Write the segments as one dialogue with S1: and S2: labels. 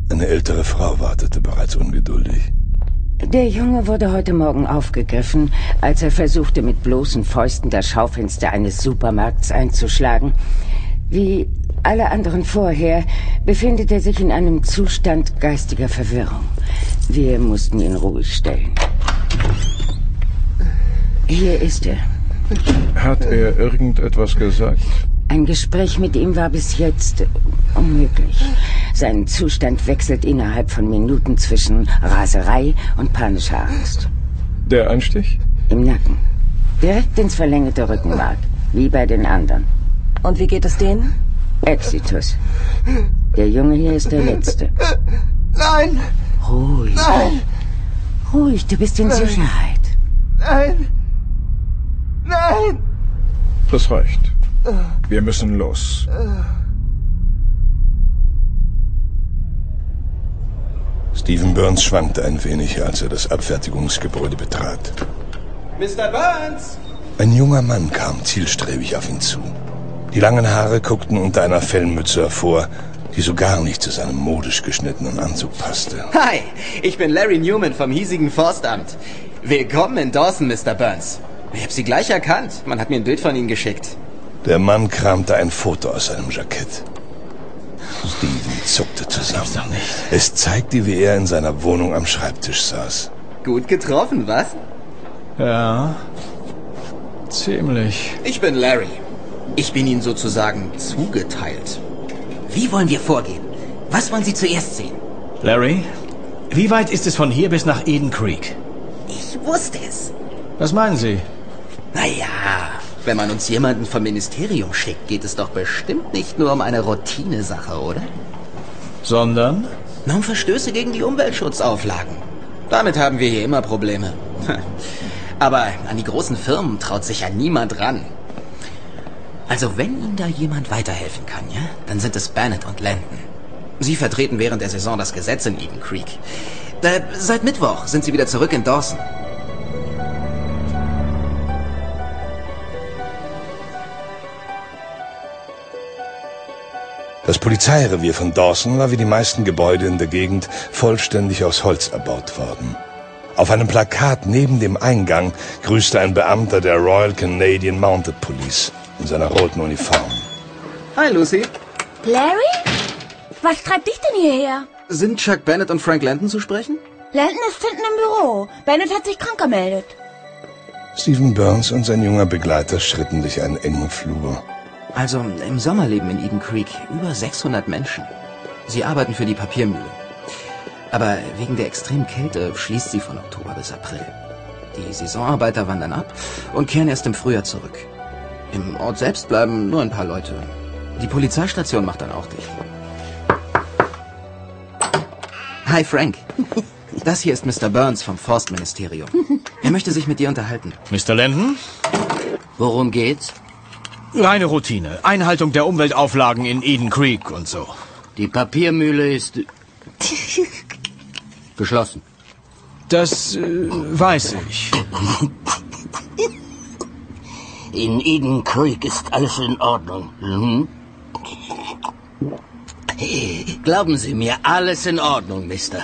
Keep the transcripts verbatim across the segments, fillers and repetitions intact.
S1: Eine ältere Frau wartete bereits ungeduldig.
S2: Der Junge wurde heute Morgen aufgegriffen, als er versuchte, mit bloßen Fäusten das Schaufenster eines Supermarkts einzuschlagen. Wie alle anderen vorher befindet er sich in einem Zustand geistiger Verwirrung. Wir mussten ihn ruhig stellen. Hier ist er.
S1: Hat er irgendetwas gesagt?
S2: Ein Gespräch mit ihm war bis jetzt unmöglich. Sein Zustand wechselt innerhalb von Minuten zwischen Raserei und panischer Angst.
S1: Der Anstich?
S2: Im Nacken. Direkt ins verlängerte Rückenmark, wie bei den anderen.
S3: Und wie geht es denen?
S2: Exitus. Der Junge hier ist der Letzte.
S4: Nein!
S2: Ruhig.
S4: Nein!
S2: Ruhig, du bist in Sicherheit.
S4: Nein! Nein!
S1: Das reicht. Wir müssen los. Stephen Burns schwankte ein wenig, als er das Abfertigungsgebäude betrat.
S4: Mister Burns!
S1: Ein junger Mann kam zielstrebig auf ihn zu. Die langen Haare guckten unter einer Fellmütze hervor, die so gar nicht zu seinem modisch geschnittenen Anzug passte.
S5: Hi, ich bin Larry Newman vom hiesigen Forstamt. Willkommen in Dawson, Mister Burns. Ich habe Sie gleich erkannt. Man hat mir ein Bild von Ihnen geschickt.
S1: Der Mann kramte ein Foto aus seinem Jackett. Stephen zuckte zusammen.
S5: Doch nicht.
S1: Es zeigte, wie er in seiner Wohnung am Schreibtisch saß.
S5: Gut getroffen, was?
S6: Ja, ziemlich.
S5: Ich bin Larry. Ich bin Ihnen sozusagen zugeteilt. Wie wollen wir vorgehen? Was wollen Sie zuerst sehen?
S6: Larry, wie weit ist es von hier bis nach Eden Creek?
S5: Ich wusste es.
S6: Was meinen Sie?
S5: Naja, wenn man uns jemanden vom Ministerium schickt, geht es doch bestimmt nicht nur um eine Routinesache, oder?
S6: Sondern?
S5: Na, um Verstöße gegen die Umweltschutzauflagen. Damit haben wir hier immer Probleme. Aber an die großen Firmen traut sich ja niemand ran. Also wenn Ihnen da jemand weiterhelfen kann, ja, dann sind es Bennett und Landon. Sie vertreten während der Saison das Gesetz in Eden Creek. Äh, seit Mittwoch sind Sie wieder zurück in Dawson.
S1: Das Polizeirevier von Dawson war wie die meisten Gebäude in der Gegend vollständig aus Holz erbaut worden. Auf einem Plakat neben dem Eingang grüßte ein Beamter der Royal Canadian Mounted Police in seiner roten Uniform.
S5: Hi, Lucy.
S7: Larry? Was treibt dich denn hierher?
S5: Sind Chuck Bennett und Frank Landon zu sprechen?
S7: Landon ist hinten im Büro. Bennett hat sich krank gemeldet.
S1: Stephen Burns und sein junger Begleiter schritten durch einen engen Flur.
S5: Also, im Sommer leben in Eden Creek über sechshundert Menschen. Sie arbeiten für die Papiermühle. Aber wegen der extremen Kälte schließt sie von Oktober bis April. Die Saisonarbeiter wandern ab und kehren erst im Frühjahr zurück. Im Ort selbst bleiben nur ein paar Leute. Die Polizeistation macht dann auch dicht. Hi, Frank. Das hier ist Mister Burns vom Forstministerium. Er möchte sich mit dir unterhalten.
S6: Mister Landon?
S5: Worum geht's?
S6: Reine Routine. Einhaltung der Umweltauflagen in Eden Creek und so.
S8: Die Papiermühle ist geschlossen.
S6: Das äh, weiß ich.
S8: In Eden Creek ist alles in Ordnung. Mhm. Glauben Sie mir, alles in Ordnung, Mister.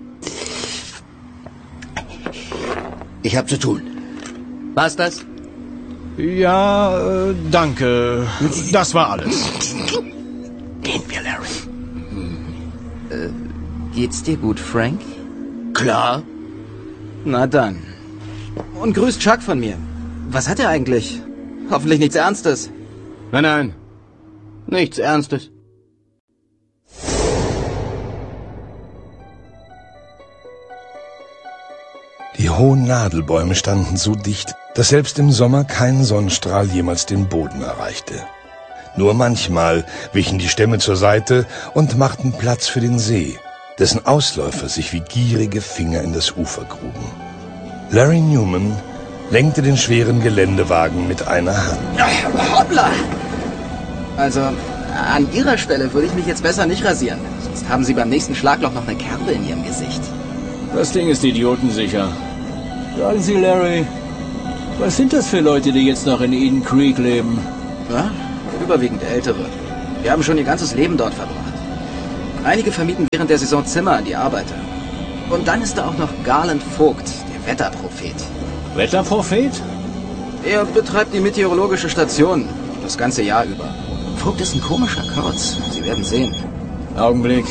S8: Ich habe zu tun. War's das?
S6: Ja, äh, danke. Das war alles.
S8: Gehen wir, Larry.
S5: Äh, geht's dir gut, Frank?
S8: Klar.
S5: Na dann. Und grüßt Chuck von mir. Was hat er eigentlich? Hoffentlich nichts Ernstes.
S8: Nein, nein. Nichts Ernstes.
S1: Die hohen Nadelbäume standen so dicht, dass selbst im Sommer kein Sonnenstrahl jemals den Boden erreichte. Nur manchmal wichen die Stämme zur Seite und machten Platz für den See, dessen Ausläufer sich wie gierige Finger in das Ufer gruben. Larry Newman lenkte den schweren Geländewagen mit einer Hand.
S5: Hoppla! Also, an Ihrer Stelle würde ich mich jetzt besser nicht rasieren. Sonst haben Sie beim nächsten Schlagloch noch eine Kerbe in Ihrem Gesicht.
S6: Das Ding ist idiotensicher. Sagen Sie, Larry, was sind das für Leute, die jetzt noch in Eden Creek leben?
S5: Ja, überwiegend Ältere. Wir haben schon ihr ganzes Leben dort verbracht. Einige vermieten während der Saison Zimmer an die Arbeiter. Und dann ist da auch noch Garland Vogt, der Wetterprophet.
S6: Wetterprophet?
S5: Er betreibt die meteorologische Station das ganze Jahr über. Vogt ist ein komischer Kauz. Sie werden sehen.
S6: Augenblick.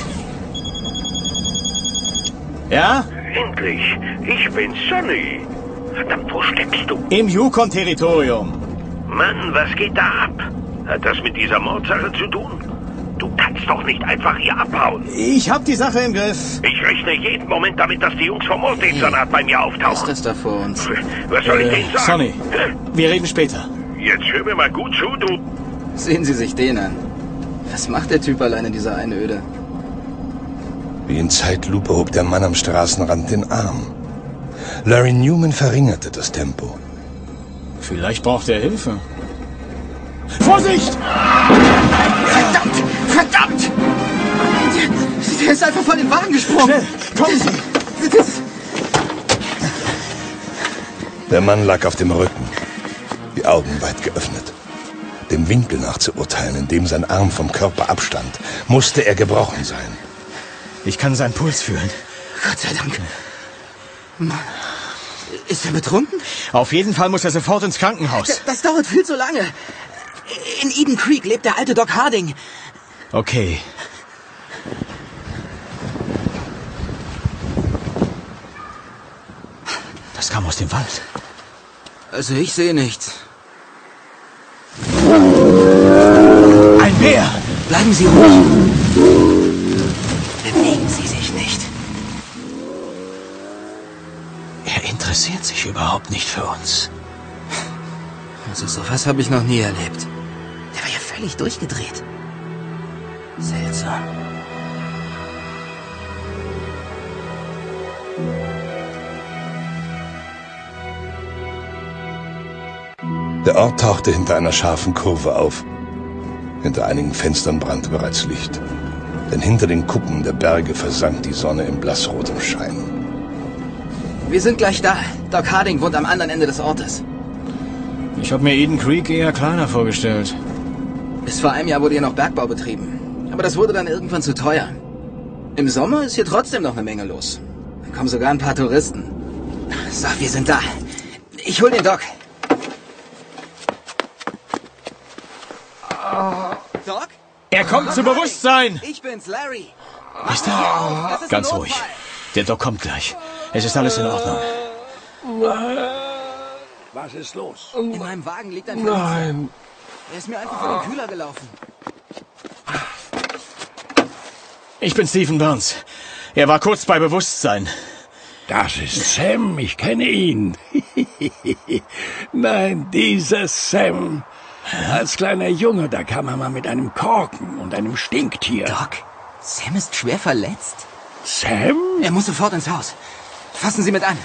S6: Ja?
S9: Endlich. Ich bin Sonny. Verdammt, wo steckst du?
S6: Im Yukon-Territorium.
S9: Mann, was geht da ab? Hat das mit dieser Mordsache zu tun? Du kannst doch nicht einfach hier abhauen.
S6: Ich hab die Sache im Griff.
S9: Ich rechne jeden Moment damit, dass die Jungs vom Morddezernat bei mir auftauchen.
S5: Was ist das da vor uns?
S9: Was soll
S6: äh,
S9: ich denen sagen?
S6: Sonny, wir reden später.
S9: Jetzt hör mir mal gut zu, du...
S5: Sehen Sie sich den an. Was macht der Typ allein in dieser Einöde?
S1: Wie in Zeitlupe hob der Mann am Straßenrand den Arm. Larry Newman verringerte das Tempo.
S6: Vielleicht braucht er Hilfe. Vorsicht!
S5: Verdammt! Verdammt! Der ist einfach von den Wagen gesprungen.
S6: Schnell, kommen Sie!
S1: Der Mann lag auf dem Rücken, die Augen weit geöffnet. Dem Winkel nach zu urteilen, in dem sein Arm vom Körper abstand, musste er gebrochen sein.
S6: Ich kann seinen Puls fühlen.
S5: Gott sei Dank. Mann. Ist er betrunken?
S6: Auf jeden Fall muss er sofort ins Krankenhaus.
S5: Das, das dauert viel zu lange. In Eden Creek lebt der alte Doc Harding.
S6: Okay. Das kam aus dem Wald.
S5: Also ich sehe nichts.
S6: Ein Bär!
S5: Bleiben Sie ruhig. Bewegen Sie sich nicht.
S6: Er interessiert sich überhaupt nicht für uns.
S5: Also sowas habe ich noch nie erlebt. Der war ja völlig durchgedreht. Seltsam.
S1: Der Ort tauchte hinter einer scharfen Kurve auf. Hinter einigen Fenstern brannte bereits Licht. Denn hinter den Kuppen der Berge versank die Sonne in blassrotem Schein.
S5: Wir sind gleich da. Doc Harding wohnt am anderen Ende des Ortes.
S6: Ich habe mir Eden Creek eher kleiner vorgestellt.
S5: Bis vor einem Jahr wurde hier noch Bergbau betrieben. Aber das wurde dann irgendwann zu teuer. Im Sommer ist hier trotzdem noch eine Menge los. Da kommen sogar ein paar Touristen. So, wir sind da. Ich hol den Doc. Oh. Doc?
S6: Er kommt zu Bewusstsein!
S5: Ich bin's, Larry.
S6: Mister,
S5: Das ist
S6: ganz
S5: ein
S6: ruhig.
S5: Notfall.
S6: Der Doc kommt gleich. Es ist alles in Ordnung.
S8: Was ist los?
S5: In meinem Wagen liegt ein Verletzter.
S4: Nein.
S5: Er ist mir einfach vor den Kühler gelaufen.
S6: Ich bin Stephen Burns. Er war kurz bei Bewusstsein.
S8: Das ist Sam, ich kenne ihn. Nein, dieser Sam. Als kleiner Junge, da kam er mal mit einem Korken und einem Stinktier.
S5: Doc, Sam ist schwer verletzt.
S8: Sam?
S5: Er muss sofort ins Haus. Fassen Sie mit an.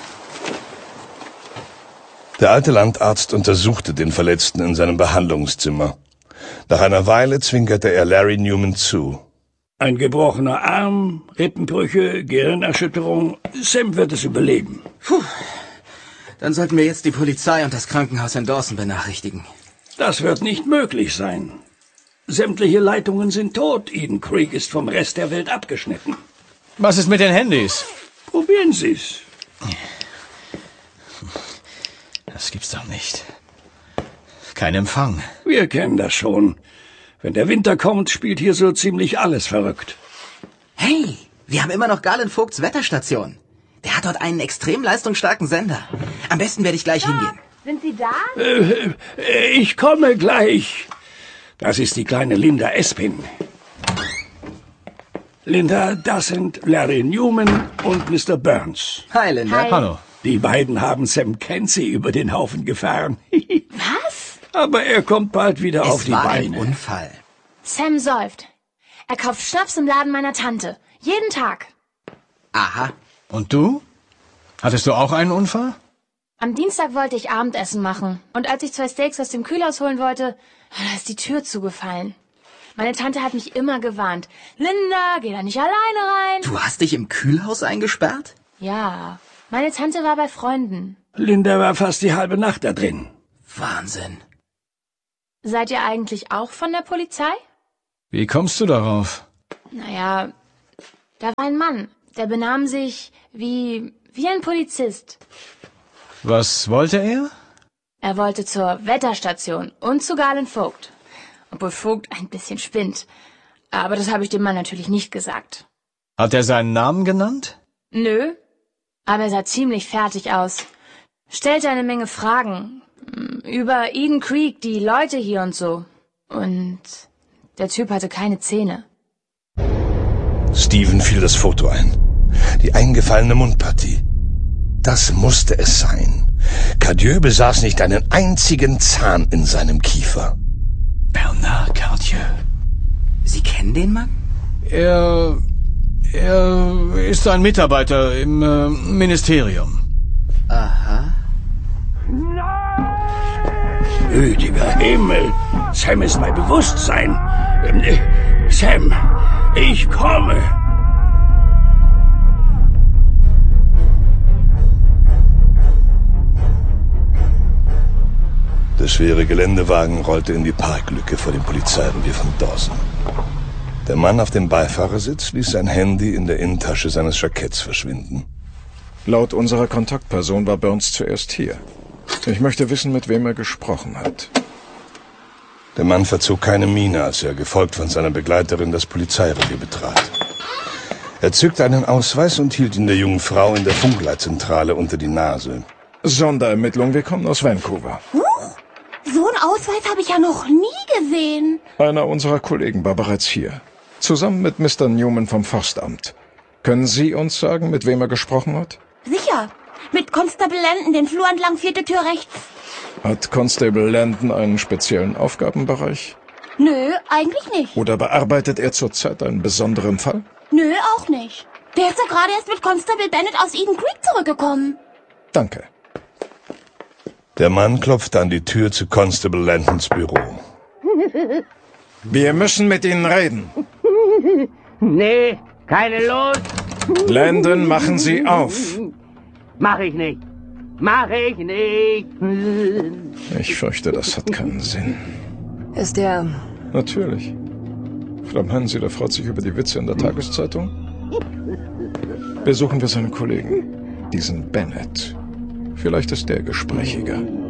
S1: Der alte Landarzt untersuchte den Verletzten in seinem Behandlungszimmer. Nach einer Weile zwinkerte er Larry Newman zu.
S8: Ein gebrochener Arm, Rippenbrüche, Gehirnerschütterung. Sam wird es überleben.
S5: Puh. Dann sollten wir jetzt die Polizei und das Krankenhaus in Dawson benachrichtigen.
S8: Das wird nicht möglich sein. Sämtliche Leitungen sind tot. Eden Creek ist vom Rest der Welt abgeschnitten.
S6: Was ist mit den Handys?
S8: Probieren Sie's.
S6: Das gibt's doch nicht. Kein Empfang.
S8: Wir kennen das schon. Wenn der Winter kommt, spielt hier so ziemlich alles verrückt.
S5: Hey, wir haben immer noch Garland Vogts Wetterstation. Der hat dort einen extrem leistungsstarken Sender. Am besten werde ich gleich hingehen.
S7: Sind Sie da?
S8: Äh, äh, ich komme gleich. Das ist die kleine Linda Espin. Linda, das sind Larry Newman und Mister Burns.
S5: Hi, Linda.
S7: Hi.
S6: Hallo.
S8: Die beiden haben Sam Kenzie über den Haufen gefahren.
S7: Was?
S8: Aber er kommt bald wieder
S5: Es
S8: auf die
S5: war ein
S8: Beine.
S5: Unfall.
S7: Sam säuft. Er kauft Schnaps im Laden meiner Tante. Jeden Tag.
S5: Aha.
S6: Und du? Hattest du auch einen Unfall?
S7: Am Dienstag wollte ich Abendessen machen. Und als ich zwei Steaks aus dem Kühlhaus holen wollte, da ist die Tür zugefallen. Meine Tante hat mich immer gewarnt. Linda, geh da nicht alleine rein.
S5: Du hast dich im Kühlhaus eingesperrt?
S7: Ja, meine Tante war bei Freunden.
S8: Linda war fast die halbe Nacht da drin.
S5: Wahnsinn.
S7: Seid ihr eigentlich auch von der Polizei?
S6: Wie kommst du darauf?
S7: Naja, Da war ein Mann, der benahm sich wie, wie ein Polizist.
S6: Was wollte er?
S7: Er wollte zur Wetterstation und zu Garland Vogt. Obwohl Vogt ein bisschen spinnt. Aber das habe ich dem Mann natürlich nicht gesagt.
S6: Hat er seinen Namen genannt?
S7: Nö, aber er sah ziemlich fertig aus. Stellte eine Menge Fragen. Über Eden Creek, die Leute hier und so. Und der Typ hatte keine Zähne.
S1: Steven fiel das Foto ein. Die eingefallene Mundpartie. Das musste es sein. Cardieu besaß nicht einen einzigen Zahn in seinem Kiefer.
S6: Bernard Cardieu.
S5: Sie kennen den Mann?
S6: Er... er ist ein Mitarbeiter im äh, Ministerium.
S5: Aha.
S8: Gütiger Himmel! Sam ist bei Bewusstsein. Ähm, Sam, ich komme.
S1: Der schwere Geländewagen rollte in die Parklücke vor dem Polizeirevier von Dawson. Der Mann auf dem Beifahrersitz ließ sein Handy in der Innentasche seines Jacketts verschwinden.
S10: Laut unserer Kontaktperson war Burns zuerst hier. Ich möchte wissen, mit wem er gesprochen hat.
S1: Der Mann verzog keine Miene, als er, gefolgt von seiner Begleiterin, das Polizeirevier betrat. Er zückte einen Ausweis und hielt ihn der jungen Frau in der Funkleitzentrale unter die Nase.
S10: Sonderermittlung, wir kommen aus Vancouver.
S11: Huch, so einen Ausweis habe ich ja noch nie gesehen.
S10: Einer unserer Kollegen war bereits hier. Zusammen mit Mister Newman vom Forstamt. Können Sie uns sagen, mit wem er gesprochen hat?
S11: Sicher. Mit Constable Landon, den Flur entlang, vierte Tür rechts.
S10: Hat Constable Landon einen speziellen Aufgabenbereich?
S11: Nö, eigentlich nicht.
S10: Oder bearbeitet er zurzeit einen besonderen Fall?
S11: Nö, auch nicht. Der ist ja gerade erst mit Constable Bennett aus Eden Creek zurückgekommen.
S10: Danke.
S1: Der Mann klopfte an die Tür zu Constable Landons Büro.
S10: Wir müssen mit Ihnen reden.
S12: Nee, keine Lust.
S10: Landon, machen Sie auf.
S12: Mach ich nicht. Mach ich nicht.
S10: Ich fürchte, das hat keinen Sinn.
S3: Ist der...
S10: Natürlich. Vielleicht meinen Sie, der freut sich über die Witze in der Tageszeitung? Besuchen wir seinen Kollegen, diesen Bennett. Vielleicht ist der gesprächiger.